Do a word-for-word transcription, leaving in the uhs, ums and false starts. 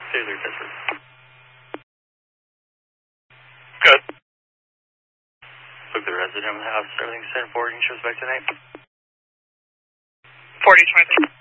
Taylor, Bedford. Good. Look, the resident of the house, everything's ten forty, shows back tonight. forty twenty-three.